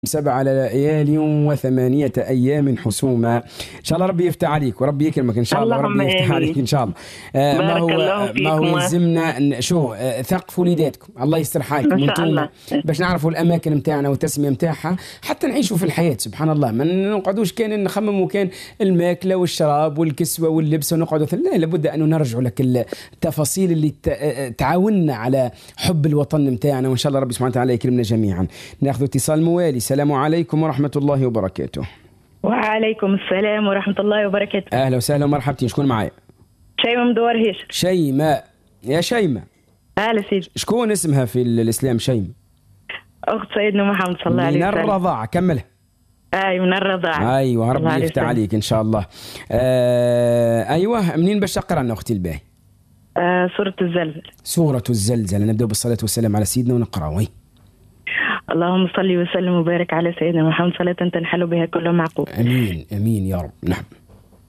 7 ليال و8 أيام حسوما. إن شاء الله ربي يفتح عليك وربي يكرمك إن شاء الله وربي يفتح عليك إن شاء الله. ما هو يلزمنا ثقف وليداتكم، الله يستر حالكم وانتم باش نعرفوا الأماكن متاعنا والتسمية متاعها حتى نعيشوا في الحياة. سبحان الله ما نقعدوش كان نخمموا كان الماكلة والشراب والكسوة واللبس ونقعدوا لا، لابد أن نرجع لك التفاصيل اللي تعاوننا على حب الوطن متاعنا، وإن شاء الله ربي سبحانه وتعالى يكرمنا جميعا. ناخذ اتصال موالي. السلام عليكم ورحمة الله وبركاته. وعليكم السلام ورحمة الله وبركاته. أهلا وسهلا ومرحبتين. شكون معايا؟ شيماء مدور هيش. شيماء، يا شيماء. أهلا سيدي. شكون اسمها في الإسلام شيماء؟ أخت سيدنا محمد صلى الله عليه وسلم. من الرضاعة. كملها. من الرضاعة. أيوة ربي يفتح عليك إن شاء الله. أيوة منين باش تقرأ لنا أختي الباهي؟ سورة الزلزلة. سورة الزلزلة. نبدأ بالصلاة والسلام على سيدنا ونقرأ. اللهم صل وسلم وبارك على سيدنا محمد صلاة تنحل بها كل معقول. امين امين يا رب. نعم.